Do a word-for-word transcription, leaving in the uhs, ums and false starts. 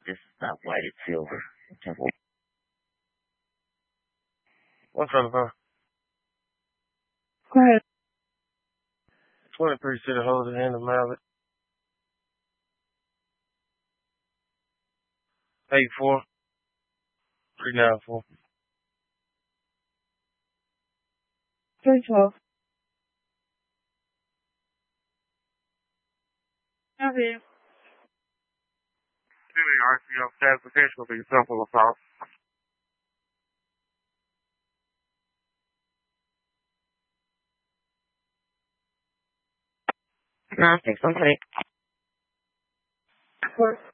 This is not white, it's silver. Temple. What's up, huh? Go ahead. twenty-three City Holes in hand of Mallet. eight four. three nine four. three twelve. Have you? R C O classification will be simple assault. No, six one three. Four.